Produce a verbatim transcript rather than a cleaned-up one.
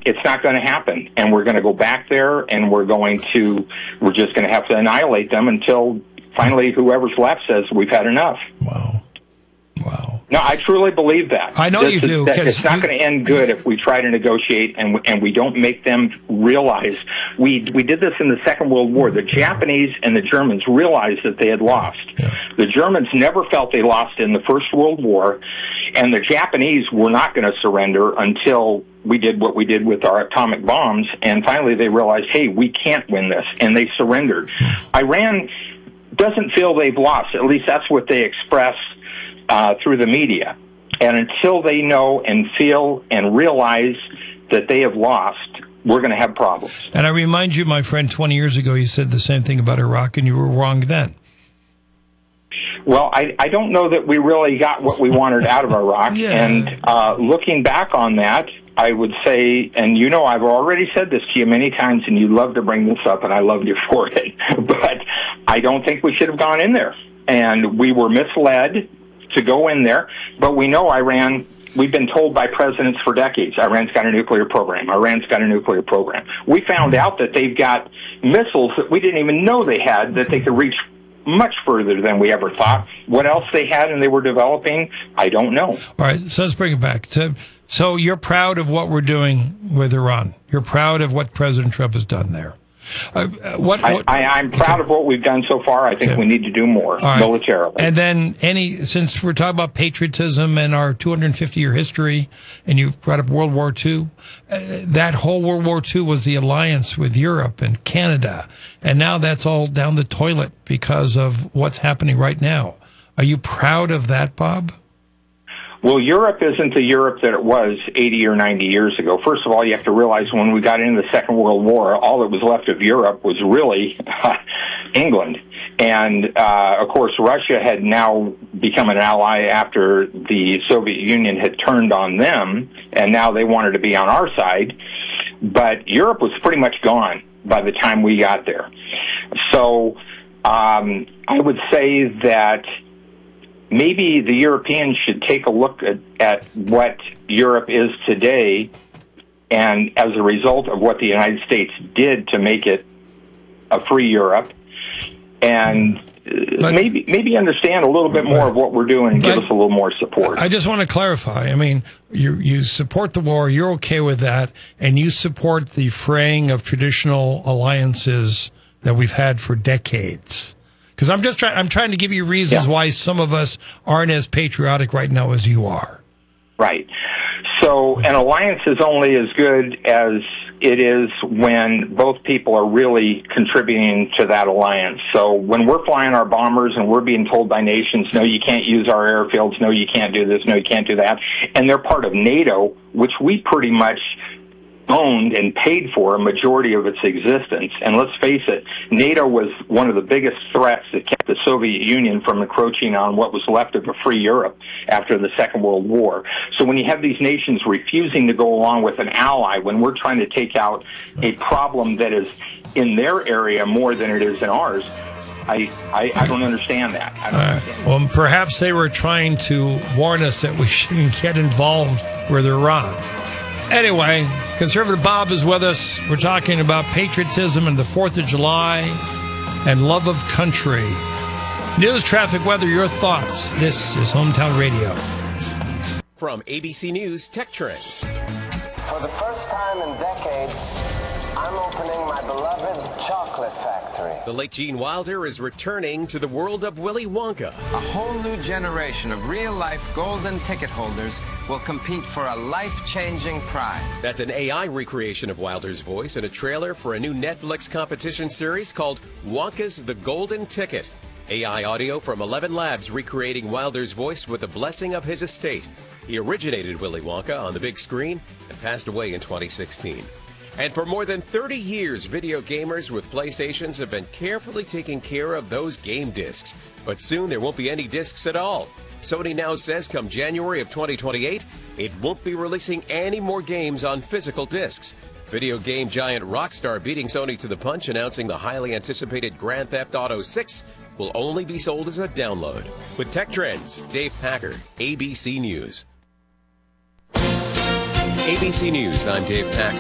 it's not going to happen. And we're going to go back there, and we're going to, we're just going to have to annihilate them until finally whoever's left says we've had enough. Wow. Wow. No, I truly believe that. I know this you is, do. That it's not you, going to end good if we try to negotiate and and we don't make them realize. We we did this in the Second World War. The Japanese and the Germans realized that they had lost. Yeah. The Germans never felt they lost in the First World War, and the Japanese were not going to surrender until we did what we did with our atomic bombs. And finally, they realized, hey, we can't win this, and they surrendered. Iran doesn't feel they've lost. At least that's what they express Uh, through the media. And until they know and feel and realize that they have lost, we're going to have problems. And I remind you, my friend, twenty years ago, you said the same thing about Iraq, and you were wrong then. Well, I, I don't know that we really got what we wanted out of Iraq. Yeah. And uh, looking back on that, I would say, and you know, I've already said this to you many times, and you love to bring this up, and I love you for it, but I don't think we should have gone in there. And we were misled to go in there, but we know Iran, we've been told by presidents for decades, Iran's got a nuclear program, Iran's got a nuclear program. We found out that they've got missiles that we didn't even know they had, that they could reach much further than we ever thought. What else they had and they were developing, I don't know. All right, so let's bring it back. So, so you're proud of what we're doing with Iran. You're proud of what President Trump has done there. Uh, what, what, I, I, I'm proud okay. of what we've done so far. I think okay. we need to do more right. militarily. And then any, since we're talking about patriotism and our two hundred fifty year history, and you've brought up World War Two, uh, that whole World War Two was the alliance with Europe and Canada. And now that's all down the toilet because of what's happening right now. Are you proud of that, Bob? Well, Europe isn't the Europe that it was eighty or ninety years ago. First of all, you have to realize when we got into the Second World War, all that was left of Europe was really England. And, uh, of course, Russia had now become an ally after the Soviet Union had turned on them, and now they wanted to be on our side. But Europe was pretty much gone by the time we got there. So um, I would say that maybe the Europeans should take a look at, at what Europe is today, and as a result of what the United States did to make it a free Europe, and but, maybe maybe understand a little bit more of what we're doing and give us a little more support. I just want to clarify. I mean, you you support the war, you're okay with that, and you support the fraying of traditional alliances that we've had for decades. Because I'm just trying, I'm trying to give you reasons yeah. why some of us aren't as patriotic right now as you are. Right. So an alliance is only as good as it is when both people are really contributing to that alliance. So when we're flying our bombers and we're being told by nations, no, you can't use our airfields, no, you can't do this, no, you can't do that, and they're part of NATO, which we pretty much owned and paid for a majority of its existence. And let's face it, NATO was one of the biggest threats that kept the Soviet Union from encroaching on what was left of a free Europe after the Second World War. So when you have these nations refusing to go along with an ally, when we're trying to take out a problem that is in their area more than it is in ours, I, I, I don't understand that. I don't uh, understand well, perhaps they were trying to warn us that we shouldn't get involved with Iran. Anyway, Conservative Bob is with us. We're talking about patriotism and the fourth of July and love of country. News, traffic, weather, your thoughts. This is Hometown Radio. From A B C News Tech Trends. For the first time in decades, I'm opening my beloved chocolate factory. The late Gene Wilder is returning to the world of Willy Wonka. A whole new generation of real-life golden ticket holders will compete for a life-changing prize. That's an A I recreation of Wilder's voice in a trailer for a new Netflix competition series called Wonka's The Golden Ticket. A I audio from Eleven Labs recreating Wilder's voice with the blessing of his estate. He originated Willy Wonka on the big screen and passed away in twenty sixteen. And for more than thirty years, video gamers with PlayStations have been carefully taking care of those game discs. But soon there won't be any discs at all. Sony now says come January of twenty twenty-eight, it won't be releasing any more games on physical discs. Video game giant Rockstar beating Sony to the punch, announcing the highly anticipated Grand Theft Auto six will only be sold as a download. With Tech Trends, Dave Packer, A B C News. A B C News, I'm Dave Packer.